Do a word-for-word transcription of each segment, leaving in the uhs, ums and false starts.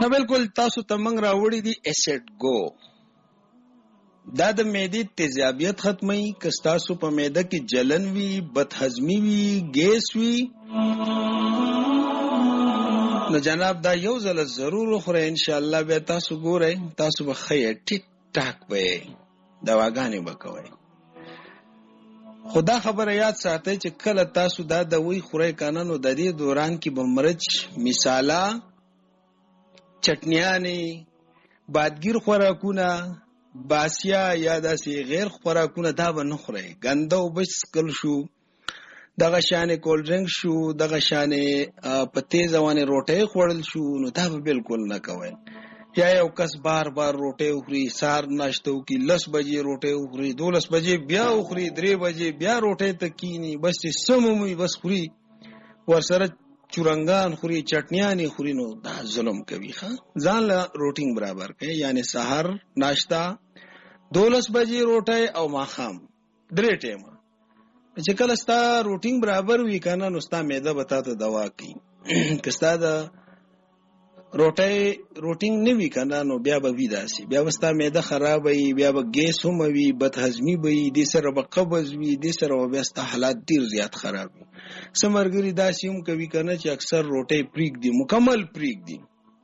بالکل تاسو ته موږ راوړي دي اسید گو. دا د معدې تیزابیت ختمي. که تاسو په معده کې جلن وي، بدهضمي وي، ګیس وي، نو جناب دا یو ځل ضرور خورئ. ان شاء الله بیا تاسو ګورئ، تاسو به خیر ټیک ټاک به دواګانې به کوئ. خدا خبره یاد ساتئ چې کله تاسو دا دوی خورئ کنه نو د دې دوران کې به مرچ، مثالا، چټنیانې، بادګیر خوراکونه، باسیا یا داسې غیر خوراکونه دا به نه خورئ. ګنده اوبه څښل شو، دغه شانې کولډ ډرنک شو، دغه شانې په تیزه باندې روټۍ خوړل شو، نو دا به بالکل نه کوئ. یا یو کس بار بار روټۍ وخوري، سهار ناشته وکړي، لس بجې روټۍ وخوري، دولس بجې بیا وخوري، درې بجې بیا روټۍ ته کیني، بس چې سمومي بس خوري، ورسره چورنګان خوري، چټنیانې خوري، نو دا ظلم کوي. ښه ځان له روټینګ برابر کړئ، یعنی سهار ناشته، دولس بجې روټۍ او ماښام درې ټیمه. چې کله ستا روټینګ برابر وي کنه نو ستا معده به تا ته دوا کوي. که ستا د روټۍ روټینګ نه وي کنه نو بیا به وي داسې، بیا به ستا معده خراب وي، بیا به ګیس هم وي، بدهضمي به وي، دې سره به قبض وي، دې سره به بیا ستا حالات ډېر زیات خراب وي. څه ملګري داسې هم کوي کنه چې اکثر روټۍ پرېږدي، مکمل پرېږدي،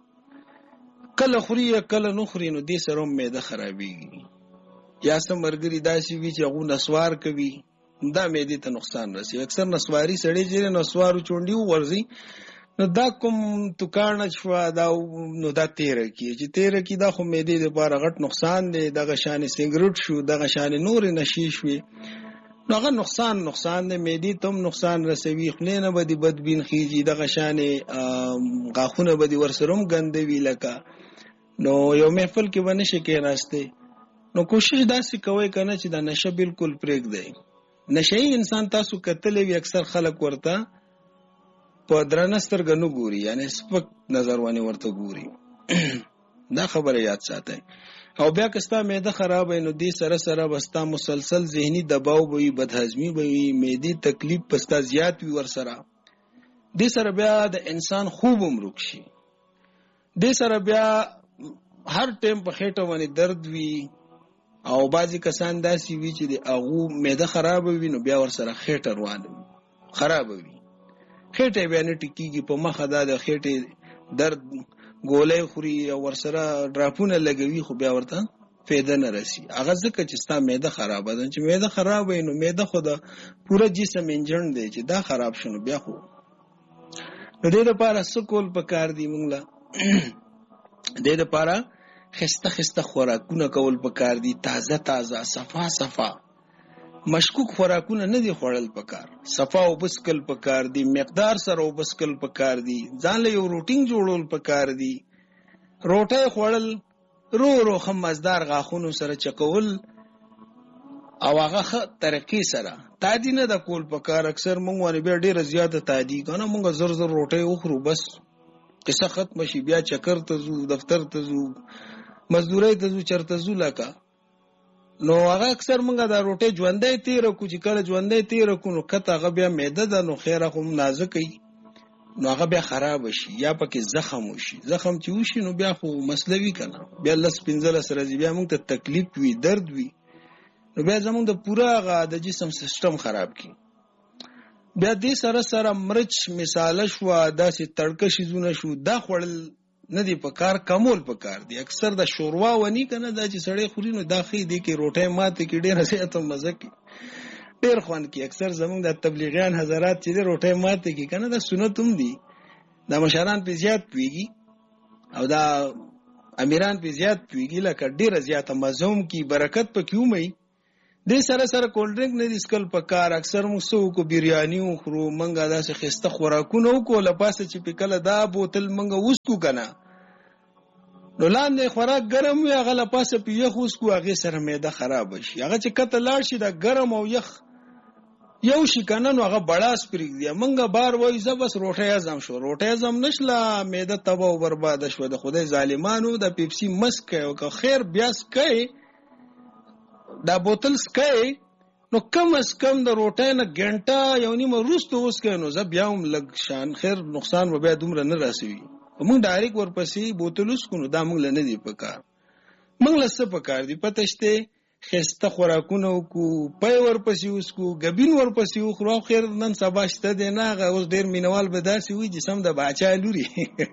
کله خوري یا کله نه خوري، نو دې سره هم معده خرابېږي. یا څه ملګري داسې وي چې هغو نسوار کوي، دا معدې ته نقصان رسي. اکثر نسواري سړی چې نسوارو چونډي وغورځي نو دا کوم توکاڼه شوه دا نو دا تیره کیږي، چې تیره کي دا خو معدې دپاره غټ نقصان دی. دغه شانې سګرټ شو، دغه شانې نورې نشې شوې، نو هغه نقصان نقصان دی، معدې ته هم نقصان رسوي، خولې نه به دې بدبین خیږي، دغه شانې غاښونه به دې ورسره هم ګنده وي. لکه نو یو محفل کې به نشي کېناستی، نو کوشش داسې کوئ که نه چې دا نشه بالکل پرېږدئ. نشهیي انسان تاسو کتلی وي اکثر خلک ورته په درنه سترګه نه ګوري، یعنی سپک نظر باندې ورته ګوري. دا خبره یاد ساتئ. او بیا که ستا معده خراب وي نو دې سره سره به ستا مسلسل ذهني دباو به وي، بدهضمي به وي، معدې تکلیف به ستا زیات وي ورسره. دې سره بیا د انسان خوب هم ورک شي، دې سره بیا هر ټایم په خېټه باندې درد وي. او بعضې کسان داسې وي چې د هغو معده خرابه وي نو بیا ورسره خېټه روانه وي، خرابه وي، خېټه بیا نه ټیکېږي، په مخه دا د خېټې درد ګولۍ خوري او ورسره ډراپونه لګوي، خو بیا ورته فایده نه رسي. هغه ځکه چې ستا معده خرابه ده. چې معده خراب وي نو معده خو د پوره جسم انجن دی، چې دا خراب شنو بیا خو نو دې دپاره څه کول پکار دي موږ له دې دپاره خسته خسته خوراکونه کول پکار دي، تازه تازه، صفا صفا. مشکوک خوراکونه نه دي خوړل پکار، صفا اوبه څښل پکار دي، مقدار سره اوبه څښل پکار دي، ځان له یو روټینګ جوړول پکار دي. روټۍ خوړل رو رو ښه مزدار غاښونو سره چکول او هغه ښه طریقې سره تادي نه ده کول پکار. اکثر موږ باندې بیا ډېره زیاته تادي که نه، موږ زر زر روټۍ وخورو، بس قصه ختمه شي، بیا چکر ته ځو، دفتر ته ځو، مزدورۍ ته ځو، چېرته ځو لکه. نو هغه اکثر موږ دا روټۍ ژوندی تېره کړو، چې کله ژوندی تېره کړو نو کته هغه بیا معده ده، نو خیره خو نازکه وي، نو هغه بیا خرابه شي، یا پکې زخم وشي. زخم چې وشي نو بیا خو مسله وي که نه، بیا لس پنځلس ورځې بیا موږ ته تکلیف وي، درد وي، نو بیا زموږ د پوره هغه د جسم سیسټم خراب کړي. بیا دې سره سره مرچ مثاله شوه، داسې تړکه شیزونه شو، دا خوړل نه دی پکار، کمول پکار دی. اکثر د شوروا ونی کنه دا چې سړی خوري نو دا خې دی کې روټۍ ماته کې ډېره زیاته مزه کوي، ډېر خوند کوي. اکثر زموږ د تبلیغیان حضرات چې دی روټۍ ماته کې کنه دا سنت هم دي، دا مشران پې زیات پوهېږي او دا امیران پې زیات پوهېږي، لکه ډېره زیاته مزه هم کوي، برکت پکې هم وي. دې سره سره کولډ ډرنک نه دي څښل پکار. اکثر موږ څه وکړو، بریاني وخورو، موږ داسې ښایسته خوراکونه وکړو، له پاسه چې پې کله دا بوتل موږ وڅکو که نه نو لاندې خوراک ګرم وي، هغه له پاسه پې یخ وڅکو، هغې سره معده خرابه شي. هغه چې کته لاړ شي دا ګرم او یخ یو شي که نه نو هغه بړاس پرېږدي. موږ بار وایو زه بس روټۍ هضم شو، روټۍ هضم نه شله، معده تباه او برباده شوه. د خدای ظالمانو د پیپسي مه څکئ، او که خیر بیا څکئ دا بوتل څکئ نو کم از کم د روټۍ نه ګنټه یو نیمه وروسته وڅکئ، نو زه بیا هم لږ شان خیر نقصان به بیا دومره نه رسوي. موږ ډایرک ورپسې بوتلوس کو نو دا موږ لنه دی پکار. موږ لسه پکار دی پتهشته خسته خوراکونه کو پي ورپسې اوس کو غبین ورپسې خو خیر نن سبا شته دی نه غ اوس ډیر مینوال به داسي وي چې سم د باچا لوري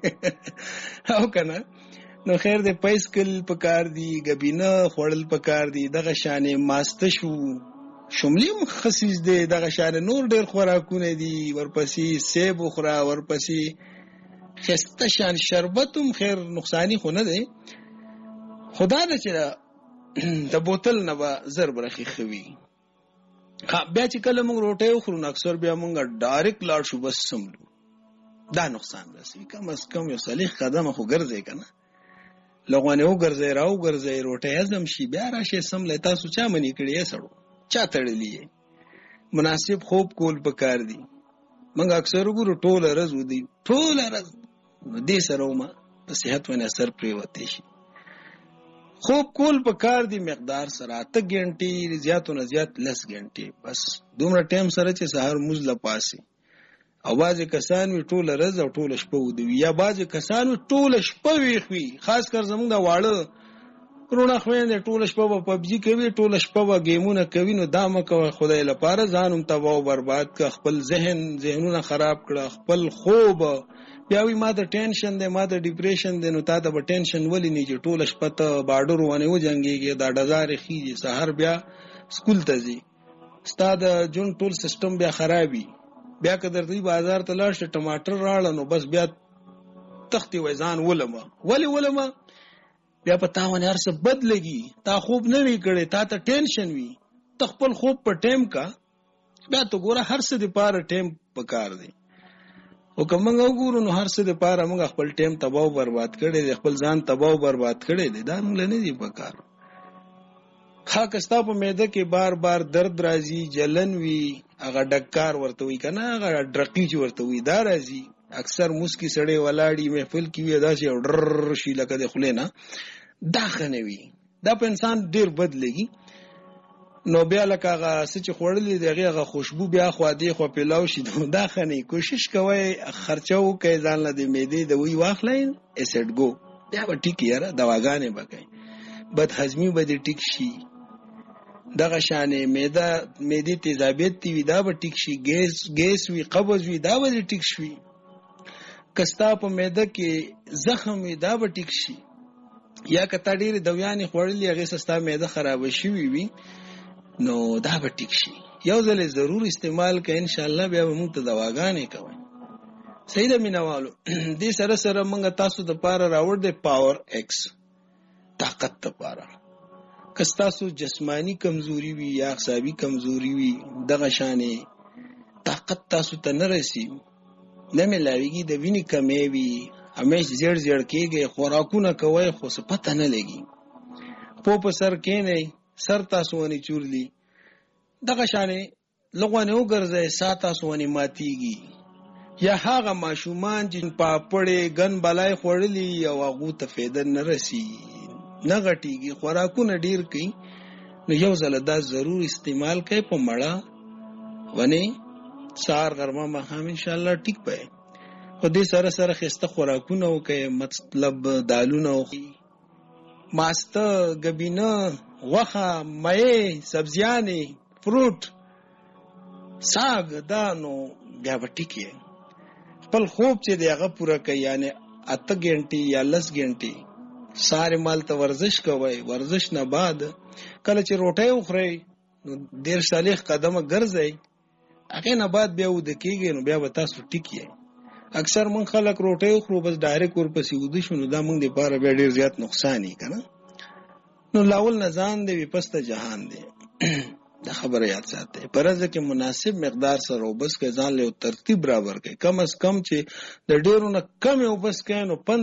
او کنه نو خیر د پیسکل پکار دی غبینه خړل پکار دی دغه شانې ماست شو شملیم خصیص دی دغه شانې نور ډیر خوراکونه دی ورپسې سیب خورا ورپسې خسته شان شربتم خیر نقصانی خو نه دی خدا دې چې د بوتل نه به زر برخي خوي. بیا چې کله موږ روټي وخورو نو اکثر بیا موږ ډایرک لاړ شو بس سملو دا نقصان رسوي. کم از کم یو صالح قدم خو ګرځي کنه لغونه وګرځي راو ګرځي روټي اعظم شي بیا راشه سمله تاسو چا منی کړی سړو چا تړلی مناسب خوب کول پکار دي. موږ اکثر ګورو ټول رز ودی ټول رز دې سره ما په صحت باندې اثر پرې وته شي. خوب کول په کار دی مقدار سره اته غنټې زیاتو نه زیات لس غنټې بس دومره ټایم سره چې سحر موز لپاسي. او باز کسان وی ټول رز او ټول شپه ودی یا باز کسان وی ټول شپه وی خوي خاص کر زمونږ د واړه رونه خويند ټول شپه په پبجي کوي ټول شپه په گیمونه کوي نو دا مکه خدای لپاره ځانم تباہ او برباد ک خپل ذهن ذهنونه خراب کړه خپل خوب بیا وی ما د ټینشن دی ما د ډیپریشن دی نو تا د ټینشن ولې نه چې ټول شپه ته باډر ونه و جنگيږي دا ډزار خيږي سحر بیا سکول ته ځي ستا د جون ټول سیستم بیا خرابي بیا کدر دی بازار ته لاړ شه ټماټر راړل نو بس بیا تختی وزان ولما ولی ولما بیا په تاونه هر څه بدلږي تا خوب نه وی کړي تا ته ټینشن وی تخپل خوب په ټیم کا بیا تو ګوره هر څه د پاره ټیم پکار دی. او کوم وګورو نو هر څه د پاره موږ خپل ټیم تباہ او برباد کړي دي خپل ځان تباہ او برباد کړي دي دا موږ نه دی پکار. خاکستا په معده کې بار بار درد راځي جلن وی هغه ډکار ورته وی کنه هغه ډرقی چې ورته وی دا راځي اکثر مسکی سړی ولاړی محفل کې وی داسې ډر شي لکه د خلینا دا خنوي دا په انسان ډیر بدلږي. نو بیا لکه هغه سچ خوړلې دغه هغه خوشبو بیا خو دی خو پیلاو شي دا خني کوشش کوي خرچو کوي ځان له د معده د وی واخلای اسید ګو بیا به ټیک یاره دواګانې بکای بد هضمي به دې ټیک شي دغه شانې معده معده تیزابیت دی دا به ټیک شي ګیس ګیس وی قبض وی دا به ټیک شي کستا په معده کې زخم وی دا به ټیک شي یا کته ډېر دویانې خوړلې هغه سستا معده خراب شي وی وی نو دا به ټیک شي یو ځل ضرور استعمال کړئ ان شاء الله بیا موږ ته دواګانې کوي. صحیح ده مینوالو دې سره سره موږ تاسو د پاره راوړ د پاور ایکس طاقت ته پاره کس تاسو جسمانی کمزوري وي یا اعصابي کمزوري وي دغه شانې طاقت تاسو ته نه رسی نه ملاويږي د وینې کمې وي همیش زیړ زیړ کېږي خوراکونه کوي خو څه پته نه لګي په په سر کې نه سر تاسو ونی چورلی دغه شانې لغونه وګرځي سات تاسو ونی ماتيږي یا هغه ماشومان چې پاپړې ګن بلای خورلی او هغه ته فایده نه رسی نه غټيږي خوراکونه ډیر کوي نو یو ځل دا ضرور استعمال کوي په مړه ونی سار غرمه مخام ان شاء الله ټیک پي خو دې سره سره خسته خوراکونه وکي مطلب دالونه وکي ماسته غبینه وخه مې سبزیانې فروټ ساګ دانو بیا وټیکي خپل خوب چې دی هغه پوره کوي یعنی اته غنټې یا لس غنټې ساره مال ته ورزش کوي ورزش نه بعد کله چې روټي وخوري نو ډیر صالح قدمه ګرځي هغه نه بعد بیا ود کېږي نو بیا به تاسو ټیکي. اکثر مون خلک روټي خورو بس ډایرکټ ورپسې ودی شنو دا مونږ د پاره بیا ډیر زیات نقصان یې کنه نو لاول نزان دی پسته جهان دی دا خبره یاد ساتئ پرځ کې مناسب مقدار سره وبس کې ځان له ترتیب برابر کې کم از کم چې د ډیرو نه کم وبس کې نو